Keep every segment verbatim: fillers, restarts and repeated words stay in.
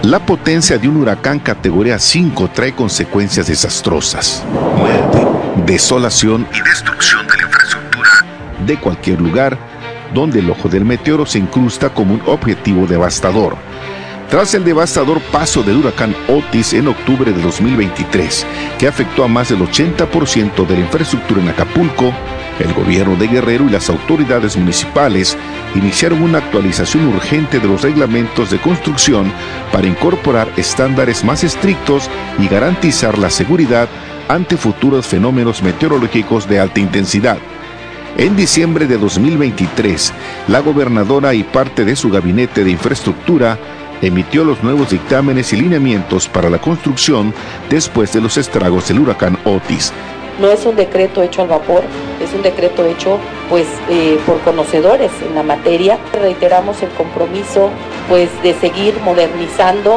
La potencia de un huracán categoría cinco trae consecuencias desastrosas: muerte, desolación y destrucción de la infraestructura de cualquier lugar donde el ojo del meteoro se incrusta como un objetivo devastador. Tras el devastador paso del huracán Otis en octubre de dos mil veintitrés, que afectó a más del ochenta por ciento de la infraestructura en Acapulco, el gobierno de Guerrero y las autoridades municipales iniciaron una actualización urgente de los reglamentos de construcción para incorporar estándares más estrictos y garantizar la seguridad ante futuros fenómenos meteorológicos de alta intensidad. En diciembre de dos mil veintitrés, la gobernadora y parte de su gabinete de infraestructura emitió los nuevos dictámenes y lineamientos para la construcción después de los estragos del huracán Otis. No es un decreto hecho al vapor, es un decreto hecho pues eh, por conocedores en la materia. Reiteramos el compromiso pues de seguir modernizando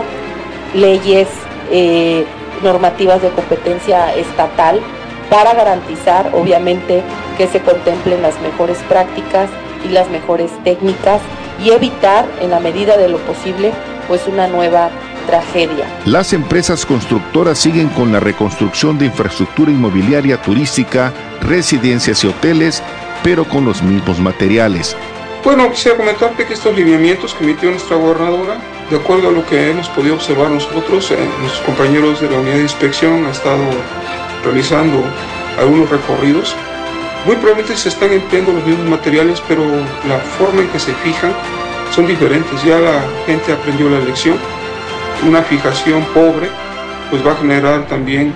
leyes, eh, normativas de competencia estatal para garantizar obviamente que se contemplen las mejores prácticas y las mejores técnicas y evitar en la medida de lo posible pues una nueva tragedia. Las empresas constructoras siguen con la reconstrucción de infraestructura inmobiliaria turística, residencias y hoteles, pero con los mismos materiales. Bueno, quisiera comentarte que estos lineamientos que emitió nuestra gobernadora, de acuerdo a lo que hemos podido observar nosotros, eh, nuestros compañeros de la unidad de inspección han estado realizando algunos recorridos. Muy probablemente se están empleando los mismos materiales, pero la forma en que se fijan son diferentes. Ya la gente aprendió la lección. Una fijación pobre pues va a generar también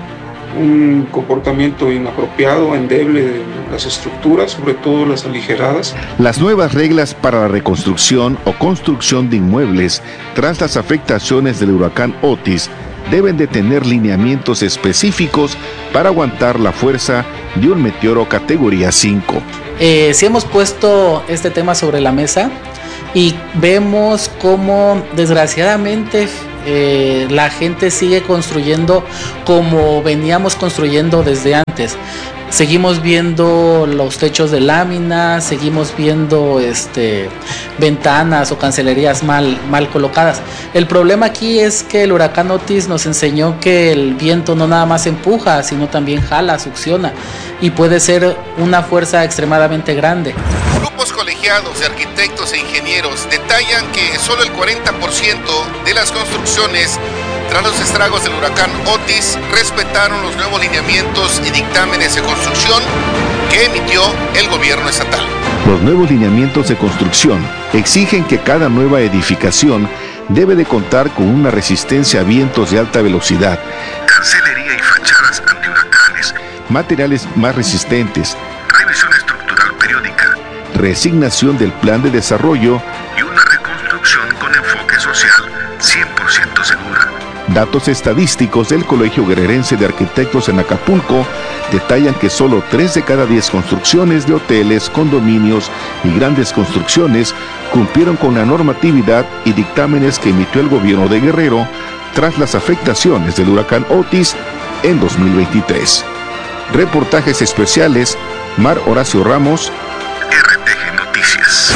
un comportamiento inapropiado, endeble de las estructuras, sobre todo las aligeradas. Las nuevas reglas para la reconstrucción o construcción de inmuebles tras las afectaciones del huracán Otis deben de tener lineamientos específicos para aguantar la fuerza de un meteoro categoría cinco. Eh, si hemos puesto este tema sobre la mesa y vemos cómo desgraciadamente eh, la gente sigue construyendo como veníamos construyendo desde antes. Seguimos viendo los techos de lámina, seguimos viendo este, ventanas o cancelerías mal, mal colocadas. El problema aquí es que el huracán Otis nos enseñó que el viento no nada más empuja, sino también jala, succiona, y puede ser una fuerza extremadamente grande. Grupos colegiados de arquitectos e ingenieros detallan que solo el cuarenta por ciento de las construcciones tras los estragos del huracán Otis respetaron los nuevos lineamientos y dictámenes de construcción que emitió el gobierno estatal. Los nuevos lineamientos de construcción exigen que cada nueva edificación debe de contar con una resistencia a vientos de alta velocidad, cancelería y fachadas ante huracanes, materiales más resistentes, revisión estructural periódica, reasignación del plan de desarrollo y una reconstrucción con enfoque social cien por ciento segura. Datos estadísticos del Colegio Guerrerense de Arquitectos en Acapulco detallan que solo tres de cada diez construcciones de hoteles, condominios y grandes construcciones cumplieron con la normatividad y dictámenes que emitió el gobierno de Guerrero tras las afectaciones del huracán Otis en dos mil veintitrés. Reportajes especiales, Mar Horacio Ramos, R T G Noticias.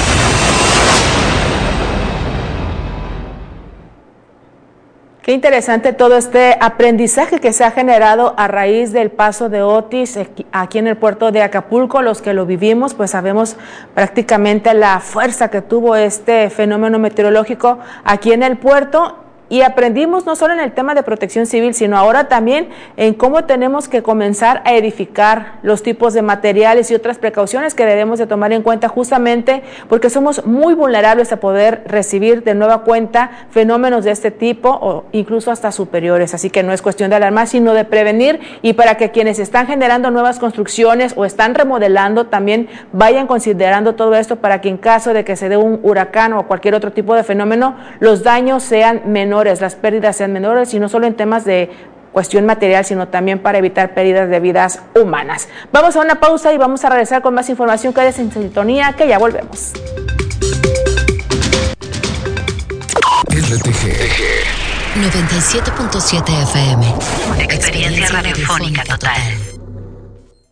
Qué interesante todo este aprendizaje que se ha generado a raíz del paso de Otis aquí en el puerto de Acapulco. Los que lo vivimos, pues sabemos prácticamente la fuerza que tuvo este fenómeno meteorológico aquí en el puerto. Y aprendimos no solo en el tema de protección civil, sino ahora también en cómo tenemos que comenzar a edificar los tipos de materiales y otras precauciones que debemos de tomar en cuenta, justamente porque somos muy vulnerables a poder recibir de nueva cuenta fenómenos de este tipo o incluso hasta superiores. Así que no es cuestión de alarmar, sino de prevenir, y para que quienes están generando nuevas construcciones o están remodelando también vayan considerando todo esto, para que en caso de que se dé un huracán o cualquier otro tipo de fenómeno, los daños sean menores, las pérdidas sean menores, y no solo en temas de cuestión material, sino también para evitar pérdidas de vidas humanas. Vamos a una pausa y vamos a regresar con más información. Quédese en sintonía, que ya volvemos. R T G noventa y siete punto siete F M. Experiencia radiofónica total.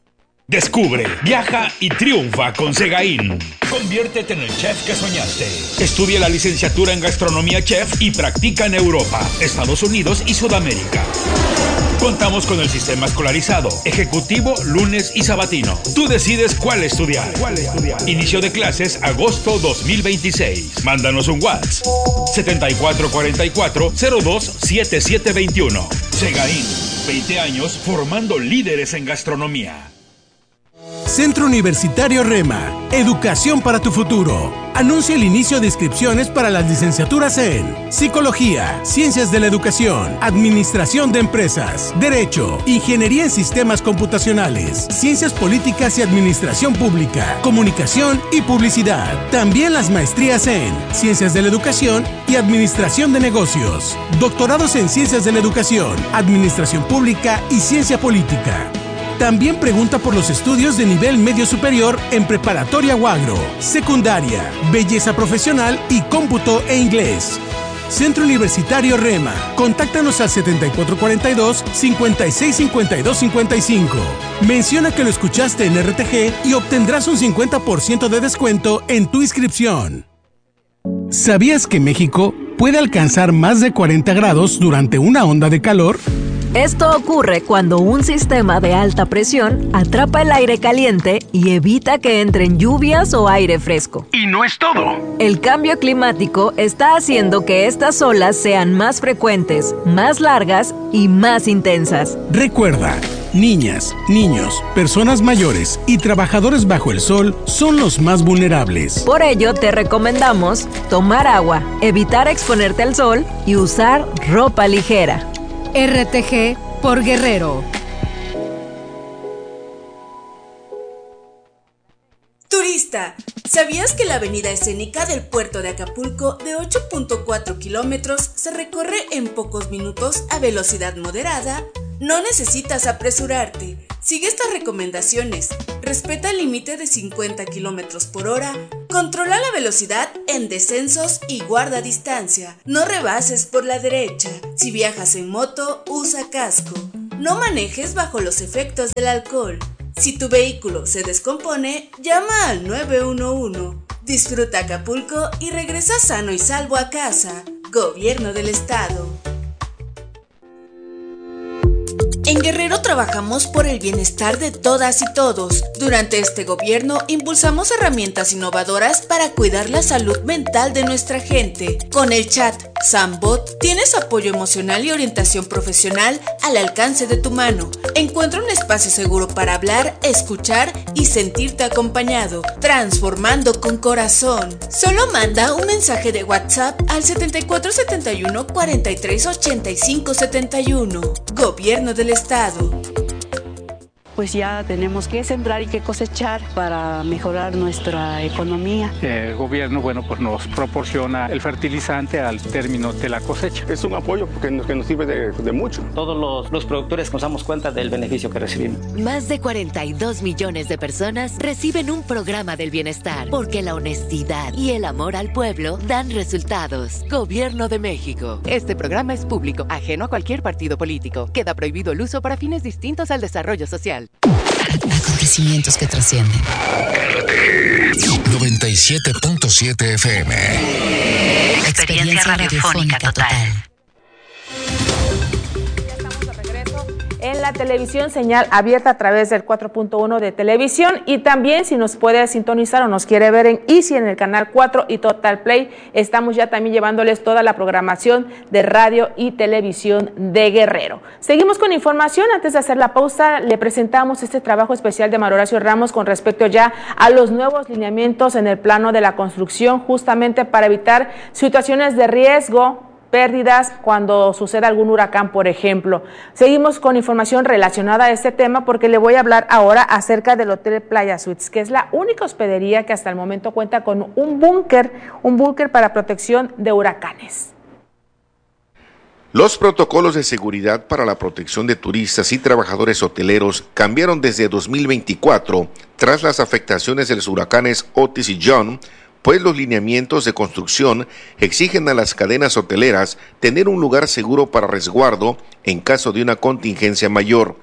Descubre, viaja y triunfa con Segaín. Conviértete en el chef que soñaste. Estudia la licenciatura en Gastronomía Chef y practica en Europa, Estados Unidos y Sudamérica. Contamos con el sistema escolarizado, ejecutivo, lunes y sabatino. Tú decides cuál estudiar. ¿Cuál estudiar? Inicio de clases agosto dos mil veintiséis. Mándanos un WhatsApp. setenta y cuatro cuarenta y cuatro cero dos setenta y siete veintiuno. Segaín, veinte años formando líderes en gastronomía. Centro Universitario Rema, educación para tu futuro. Anuncia el inicio de inscripciones para las licenciaturas en Psicología, Ciencias de la Educación, Administración de Empresas, Derecho, Ingeniería en Sistemas Computacionales, Ciencias Políticas y Administración Pública, Comunicación y Publicidad. También las maestrías en Ciencias de la Educación y Administración de Negocios. Doctorados en Ciencias de la Educación, Administración Pública y Ciencia Política. También pregunta por los estudios de nivel medio superior en preparatoria o agro, secundaria, belleza profesional y cómputo e inglés. Centro Universitario Rema. Contáctanos al setenta y cuatro cuarenta y dos, cincuenta y seis cincuenta y dos cincuenta y cinco. Menciona que lo escuchaste en R T G y obtendrás un cincuenta por ciento de descuento en tu inscripción. ¿Sabías que México puede alcanzar más de cuarenta grados durante una onda de calor? Esto ocurre cuando un sistema de alta presión atrapa el aire caliente y evita que entren lluvias o aire fresco. Y no es todo. El cambio climático está haciendo que estas olas sean más frecuentes, más largas y más intensas. Recuerda, niñas, niños, personas mayores y trabajadores bajo el sol son los más vulnerables. Por ello, te recomendamos tomar agua, evitar exponerte al sol y usar ropa ligera. R T G por Guerrero. Turista, ¿sabías que la avenida escénica del puerto de Acapulco de ocho punto cuatro kilómetros se recorre en pocos minutos a velocidad moderada? No necesitas apresurarte. Sigue estas recomendaciones. Respeta el límite de cincuenta kilómetros por hora. Controla la velocidad en descensos y guarda distancia. No rebases por la derecha. Si viajas en moto, usa casco. No manejes bajo los efectos del alcohol. Si tu vehículo se descompone, llama al nueve uno uno. Disfruta Acapulco y regresa sano y salvo a casa. Gobierno del Estado. En Guerrero trabajamos por el bienestar de todas y todos. Durante este gobierno impulsamos herramientas innovadoras para cuidar la salud mental de nuestra gente. Con el chat Sambot tienes apoyo emocional y orientación profesional al alcance de tu mano. Encuentra un espacio seguro para hablar, escuchar y sentirte acompañado, transformando con corazón. Solo manda un mensaje de WhatsApp al setenta y cuatro setenta y uno cuarenta y tres ochenta y cinco setenta y uno. Gobierno del Estado. Pues ya tenemos que sembrar y que cosechar para mejorar nuestra economía. El gobierno, bueno, pues nos proporciona el fertilizante al término de la cosecha. Es un apoyo que nos, que nos sirve de, de mucho. Todos los, los productores nos damos cuenta del beneficio que recibimos. Más de cuarenta y dos millones de personas reciben un programa del bienestar, porque la honestidad y el amor al pueblo dan resultados. Gobierno de México. Este programa es público, ajeno a cualquier partido político. Queda prohibido el uso para fines distintos al desarrollo social. Acontecimientos que trascienden. noventa y siete punto siete F M. Experiencia radiofónica total. En la televisión, señal abierta a través del cuatro punto uno de televisión, y también si nos puede sintonizar o nos quiere ver en Easy en el canal cuatro y Total Play, estamos ya también llevándoles toda la programación de radio y televisión de Guerrero. Seguimos con información. Antes de hacer la pausa, le presentamos este trabajo especial de Mario Horacio Ramos con respecto ya a los nuevos lineamientos en el plano de la construcción, justamente para evitar situaciones de riesgo, pérdidas cuando suceda algún huracán, por ejemplo. Seguimos con información relacionada a este tema porque le voy a hablar ahora acerca del Hotel Playa Suites, que es la única hospedería que hasta el momento cuenta con un búnker, un búnker para protección de huracanes. Los protocolos de seguridad para la protección de turistas y trabajadores hoteleros cambiaron desde dos mil veinticuatro tras las afectaciones de los huracanes Otis y John, pues los lineamientos de construcción exigen a las cadenas hoteleras tener un lugar seguro para resguardo en caso de una contingencia mayor.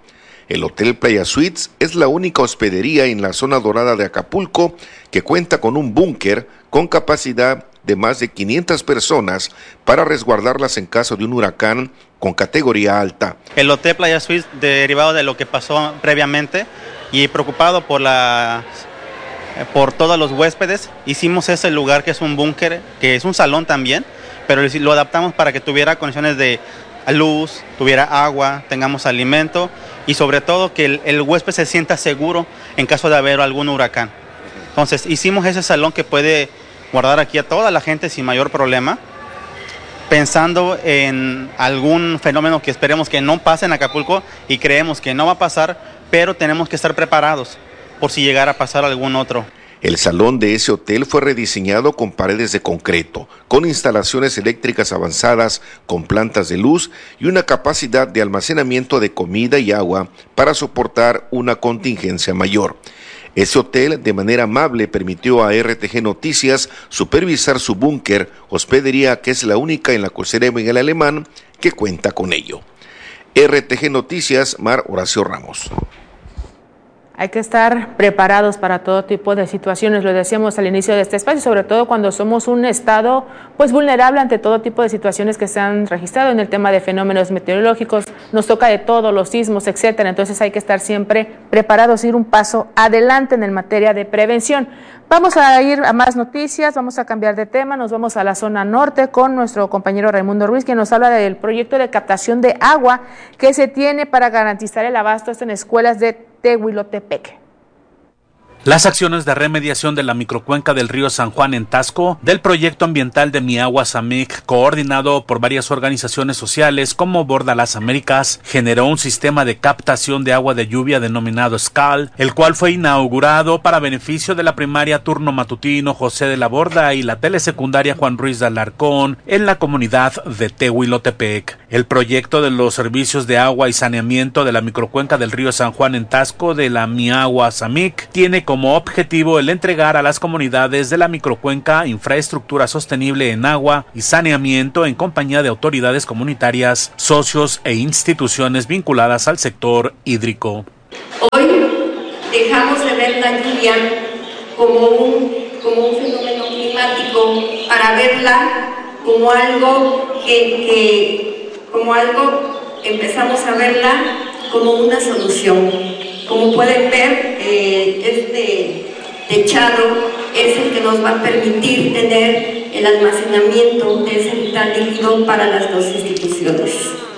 El Hotel Playa Suites es la única hospedería en la zona dorada de Acapulco que cuenta con un búnker con capacidad de más de quinientas personas para resguardarlas en caso de un huracán con categoría alta. El Hotel Playa Suites, derivado de lo que pasó previamente y preocupado por la por todos los huéspedes, hicimos ese lugar que es un búnker, que es un salón también, pero lo adaptamos para que tuviera condiciones de luz, tuviera agua, tengamos alimento y sobre todo que el, el huésped se sienta seguro en caso de haber algún huracán. Entonces hicimos ese salón que puede guardar aquí a toda la gente sin mayor problema, pensando en algún fenómeno que esperemos que no pase en Acapulco y creemos que no va a pasar, pero tenemos que estar preparados por si llegara a pasar algún otro. El salón de ese hotel fue rediseñado con paredes de concreto, con instalaciones eléctricas avanzadas, con plantas de luz y una capacidad de almacenamiento de comida y agua para soportar una contingencia mayor. Ese hotel, de manera amable, permitió a R T G Noticias supervisar su búnker, hospedería que es la única en la crucería Miguel Alemán que cuenta con ello. R T G Noticias, Mar Horacio Ramos. Hay que estar preparados para todo tipo de situaciones, lo decíamos al inicio de este espacio, sobre todo cuando somos un estado pues vulnerable ante todo tipo de situaciones que se han registrado en el tema de fenómenos meteorológicos, nos toca de todo, los sismos, etcétera, entonces hay que estar siempre preparados, ir un paso adelante en el materia de prevención. Vamos a ir a más noticias, vamos a cambiar de tema, nos vamos a la zona norte con nuestro compañero Raimundo Ruiz, quien nos habla del proyecto de captación de agua que se tiene para garantizar el abasto en escuelas de Tehuilotepec. Las acciones de remediación de la microcuenca del río San Juan en Tasco, del proyecto ambiental de Mi Agua Samic, coordinado por varias organizaciones sociales como Borda las Américas, generó un sistema de captación de agua de lluvia denominado SCAL, el cual fue inaugurado para beneficio de la primaria turno matutino José de la Borda y la telesecundaria Juan Ruiz de Alarcón en la comunidad de Tehuilotepec. El proyecto de los servicios de agua y saneamiento de la microcuenca del río San Juan en Tasco de la Mi Agua Samic tiene como como objetivo el entregar a las comunidades de la microcuenca infraestructura sostenible en agua y saneamiento en compañía de autoridades comunitarias, socios e instituciones vinculadas al sector hídrico. Hoy dejamos de ver la lluvia como un, como un fenómeno climático para verla como algo que, que como algo empezamos a verla como una solución. Como pueden ver, eh, este techado es el que nos va a permitir tener el almacenamiento de ese vital líquido para las dos instituciones.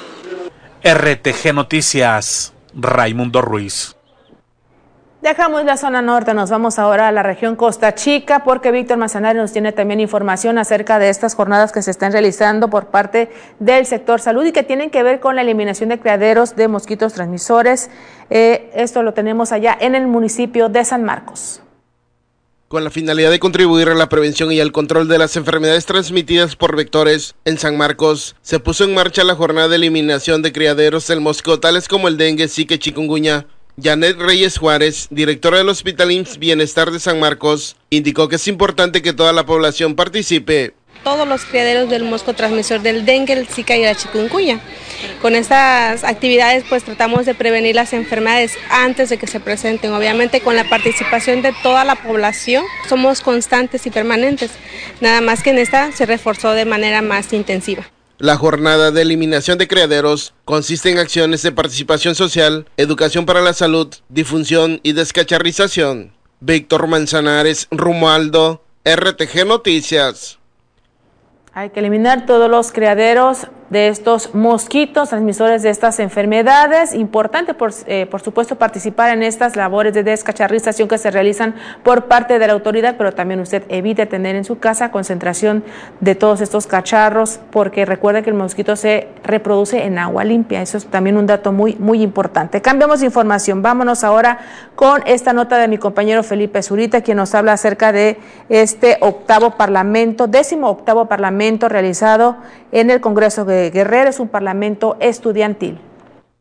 R T G Noticias, Raimundo Ruiz. Dejamos la zona norte, nos vamos ahora a la región Costa Chica porque Víctor Manzanares nos tiene también información acerca de estas jornadas que se están realizando por parte del sector salud y que tienen que ver con la eliminación de criaderos de mosquitos transmisores. Eh, esto lo tenemos allá en el municipio de San Marcos. Con la finalidad de contribuir a la prevención y al control de las enfermedades transmitidas por vectores, en San Marcos se puso en marcha la jornada de eliminación de criaderos del mosquito tales como el dengue, zika y chikungunya. Janet Reyes Juárez, directora del Hospital I M S S Bienestar de San Marcos, indicó que es importante que toda la población participe. Todos los criaderos del mosco transmisor del dengue, el zika y la chikungunya. Con estas actividades pues tratamos de prevenir las enfermedades antes de que se presenten, obviamente con la participación de toda la población. Somos constantes y permanentes, nada más que en esta se reforzó de manera más intensiva. La jornada de eliminación de criaderos consiste en acciones de participación social, educación para la salud, difusión y descacharrización. Víctor Manzanares, Romualdo, R T G Noticias. Hay que eliminar todos los criaderos de estos mosquitos transmisores de estas enfermedades. Importante, por, eh, por supuesto, participar en estas labores de descacharrización que se realizan por parte de la autoridad, pero también usted evite tener en su casa concentración de todos estos cacharros, porque recuerde que el mosquito se reproduce en agua limpia. Eso es también un dato muy, muy importante. Cambiamos de información. Vámonos ahora con esta nota de mi compañero Felipe Zurita, quien nos habla acerca de este octavo parlamento, décimo octavo parlamento realizado en el Congreso de Guerrero. Es un parlamento estudiantil.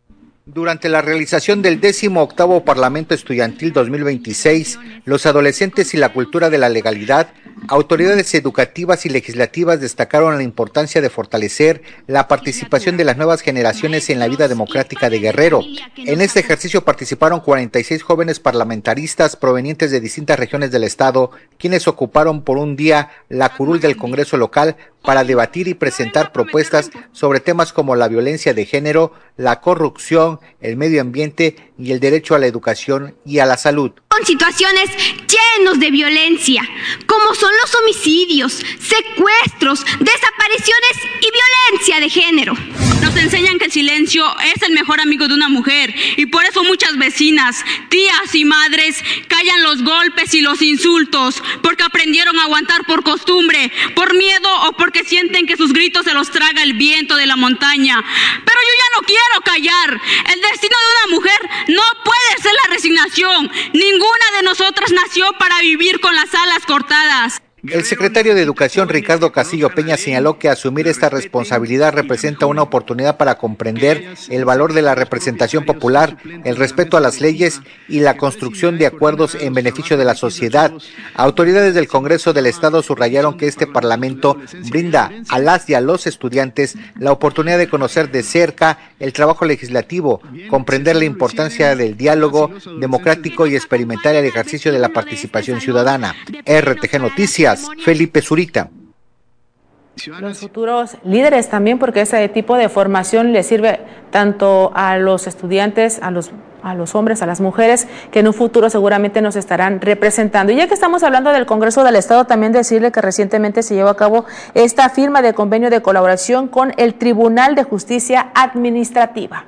Durante la realización del décimo octavo Parlamento Estudiantil dos mil veintiséis, los adolescentes y la cultura de la legalidad, autoridades educativas y legislativas destacaron la importancia de fortalecer la participación de las nuevas generaciones en la vida democrática de Guerrero. En este ejercicio participaron cuarenta y seis jóvenes parlamentaristas provenientes de distintas regiones del estado, quienes ocuparon por un día la curul del Congreso local para debatir y presentar propuestas sobre temas como la violencia de género, la corrupción, el medio ambiente y el derecho a la educación y a la salud. Con situaciones llenos de violencia, como son los homicidios, secuestros, desapariciones y violencia de género. Nos enseñan que el silencio es el mejor amigo de una mujer y por eso muchas vecinas, tías y madres callan los golpes y los insultos porque aprendieron a aguantar por costumbre, por miedo o porque sienten que sus gritos se los traga el viento de la montaña. Pero yo ya no quiero callar. El destino de una mujer no puede ser la resignación. Ninguna de nosotras nació para vivir con las alas cortadas. El secretario de Educación, Ricardo Castillo Peña, señaló que asumir esta responsabilidad representa una oportunidad para comprender el valor de la representación popular, el respeto a las leyes y la construcción de acuerdos en beneficio de la sociedad. Autoridades del Congreso del Estado subrayaron que este Parlamento brinda a las y a los estudiantes la oportunidad de conocer de cerca el trabajo legislativo, comprender la importancia del diálogo democrático y experimentar el ejercicio de la participación ciudadana. R T G Noticias, Felipe Zurita. Los futuros líderes también, porque ese tipo de formación le sirve tanto a los estudiantes, a los a los hombres, a las mujeres, que en un futuro seguramente nos estarán representando. Y ya que estamos hablando del Congreso del Estado, también decirle que recientemente se llevó a cabo esta firma de convenio de colaboración con el Tribunal de Justicia Administrativa.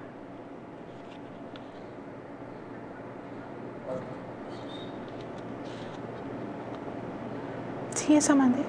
Sí, eso mandé.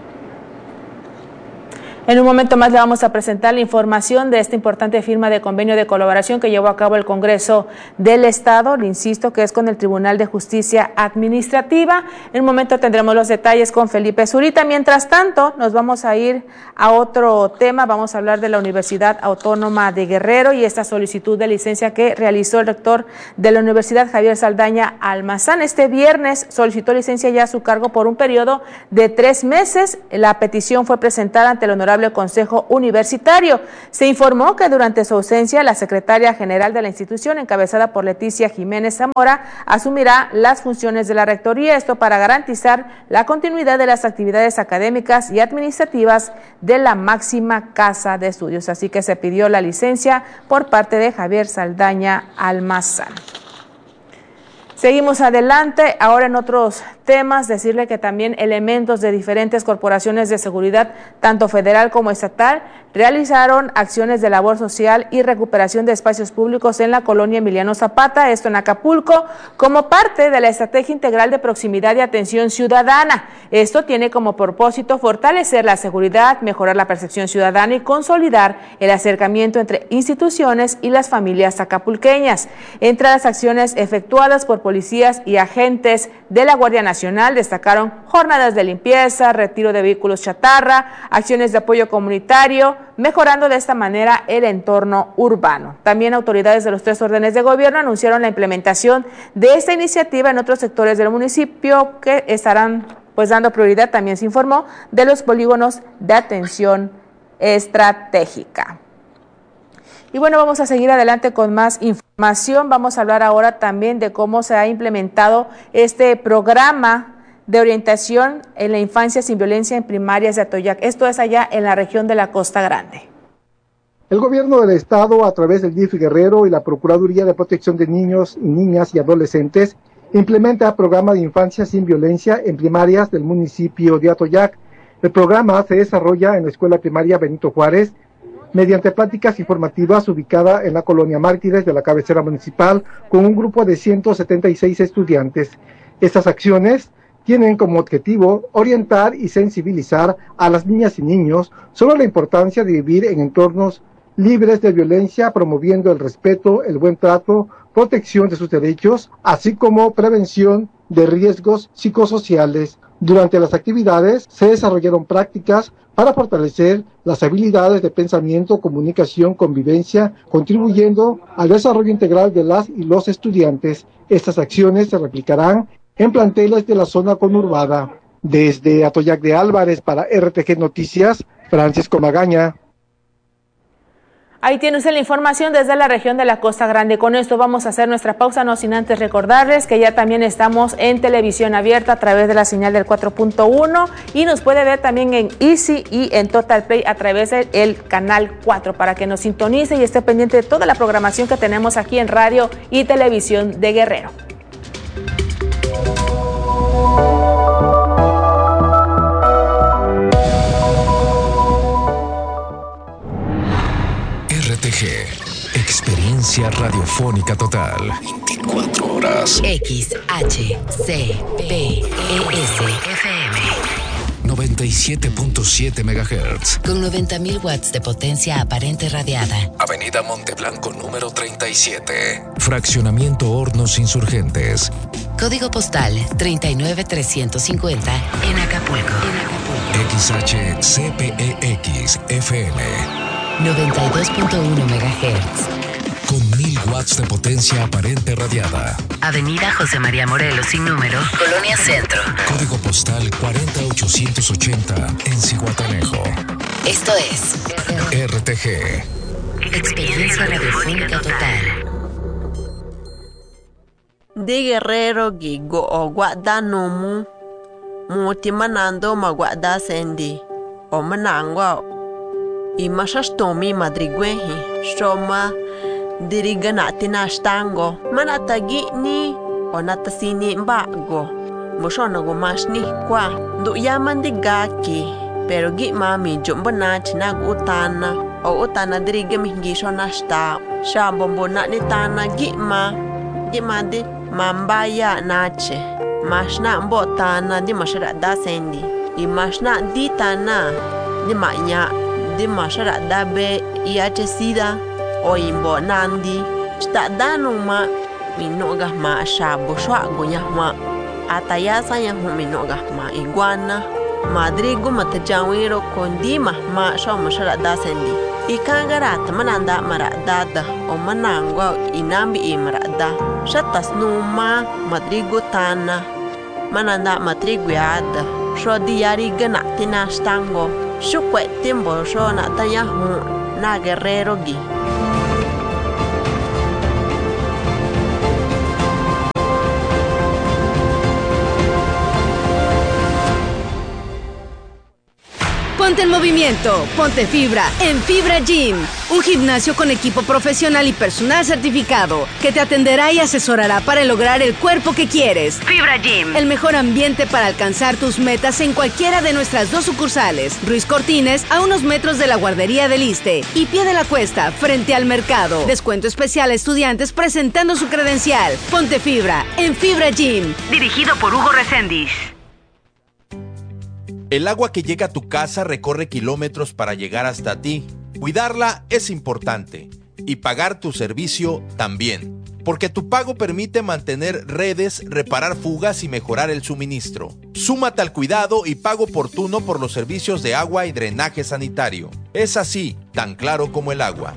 En un momento más le vamos a presentar la información de esta importante firma de convenio de colaboración que llevó a cabo el Congreso del Estado. Le insisto que es con el Tribunal de Justicia Administrativa. En un momento tendremos los detalles con Felipe Zurita. Mientras tanto, nos vamos a ir a otro tema. Vamos a hablar de la Universidad Autónoma de Guerrero y esta solicitud de licencia que realizó el rector de la Universidad, Javier Saldaña Almazán. Este viernes solicitó licencia ya a su cargo por un periodo de tres meses. La petición fue presentada ante el honorable Consejo Universitario. Se informó que durante su ausencia la secretaria general de la institución, encabezada por Leticia Jiménez Zamora, asumirá las funciones de la rectoría, esto para garantizar la continuidad de las actividades académicas y administrativas de la máxima casa de estudios. Así que se pidió la licencia por parte de Javier Saldaña Almazán. Seguimos adelante, ahora en otros temas, decirle que también elementos de diferentes corporaciones de seguridad, tanto federal como estatal, realizaron acciones de labor social y recuperación de espacios públicos en la colonia Emiliano Zapata, esto en Acapulco, como parte de la Estrategia Integral de Proximidad y Atención Ciudadana. Esto tiene como propósito fortalecer la seguridad, mejorar la percepción ciudadana y consolidar el acercamiento entre instituciones y las familias acapulqueñas. Entre las acciones efectuadas por policías y agentes de la Guardia Nacional destacaron jornadas de limpieza, retiro de vehículos chatarra, acciones de apoyo comunitario, mejorando de esta manera el entorno urbano. También autoridades de los tres órdenes de gobierno anunciaron la implementación de esta iniciativa en otros sectores del municipio que estarán pues dando prioridad, también se informó, de los polígonos de atención estratégica. Y bueno, vamos a seguir adelante con más información. Vamos a hablar ahora también de cómo se ha implementado este programa de orientación en la infancia sin violencia en primarias de Atoyac. Esto es allá en la región de la Costa Grande. El gobierno del estado, a través del D I F Guerrero y la Procuraduría de Protección de Niños, Niñas y Adolescentes, implementa programa de infancia sin violencia en primarias del municipio de Atoyac. El programa se desarrolla en la Escuela Primaria Benito Juárez, mediante pláticas informativas ubicada en la colonia Mártires de la cabecera municipal con un grupo de ciento setenta y seis estudiantes. Estas acciones tienen como objetivo orientar y sensibilizar a las niñas y niños sobre la importancia de vivir en entornos libres de violencia, promoviendo el respeto, el buen trato, protección de sus derechos, así como prevención de riesgos psicosociales. Durante las actividades se desarrollaron prácticas para fortalecer las habilidades de pensamiento, comunicación, convivencia, contribuyendo al desarrollo integral de las y los estudiantes. Estas acciones se replicarán en planteles de la zona conurbada. Desde Atoyac de Álvarez para R T G Noticias, Francisco Magaña. Ahí tiene usted la información desde la región de la Costa Grande. Con esto vamos a hacer nuestra pausa, no sin antes recordarles que ya también estamos en televisión abierta a través de la señal del cuatro punto uno y nos puede ver también en Easy y en Total Play a través del canal cuatro para que nos sintonice y esté pendiente de toda la programación que tenemos aquí en radio y televisión de Guerrero. R T G, experiencia radiofónica total. veinticuatro horas. X H C P E S F M. noventa y siete punto siete megahertz. Con noventa mil watts de potencia aparente radiada. Avenida Monteblanco número treinta y siete. Fraccionamiento Hornos Insurgentes. Código postal treinta y nueve trescientos cincuenta en Acapulco. X H C P E X F M. noventa y dos punto uno megahertz. Con mil watts de potencia aparente radiada. Avenida José María Morelos sin número, Colonia Centro. Código postal cuarenta ochocientos ochenta en Zihuatanejo. Esto es R T G. Experiencia radiofónica total. De Guerrero gigo o guada nomu. Muti manando ma guada sendi. O manangwa. I mashastomi madrigwehi. Shoma diriganati nashtango. Manatagi ni. O natasini mbago. Mushona gumashni kwa. Du yaman digaki. Pero gi mami jumbana chinagu utana. O utana dirigami gisho nashta. Shambombo na nitana gi ma. Gi ma di mambaya nache. Mashna mbotana di masharada sendi. I mashna ditana di manya. Di masharada be iache sida. O imbo nandi. Sta danu ma. Minoga ma shabo shwago ma. Atayasa yang huminoga ma iguana. Madrigo matajawiro kondi ma ma shoma sharada sendi. Ikangarat mananda maradada o manangwa inambi imarada. Shatas numa madrigo tana. Mananda matriguada. Shodi yari ganatina stango. Shukwe timbo shona tayahu na guerrero gi. Ponte en movimiento, ponte fibra en Fibra Gym, un gimnasio con equipo profesional y personal certificado que te atenderá y asesorará para lograr el cuerpo que quieres. Fibra Gym, el mejor ambiente para alcanzar tus metas en cualquiera de nuestras dos sucursales, Ruiz Cortines a unos metros de la guardería del Iste y Pie de la Cuesta frente al mercado. Descuento especial a estudiantes presentando su credencial. Ponte fibra en Fibra Gym, dirigido por Hugo Reséndiz. El agua que llega a tu casa recorre kilómetros para llegar hasta ti. Cuidarla es importante y pagar tu servicio también, porque tu pago permite mantener redes, reparar fugas y mejorar el suministro. Súmate al cuidado y pago oportuno por los servicios de agua y drenaje sanitario. Es así, tan claro como el agua.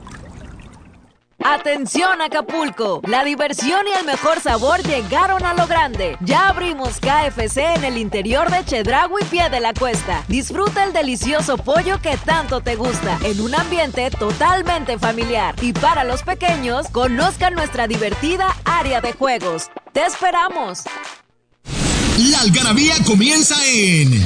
¡Atención Acapulco! La diversión y el mejor sabor llegaron a lo grande. Ya abrimos K F C en el interior de Chedraui y Pie de la Cuesta. Disfruta el delicioso pollo que tanto te gusta en un ambiente totalmente familiar. Y para los pequeños, conozcan nuestra divertida área de juegos. ¡Te esperamos! La algarabía comienza en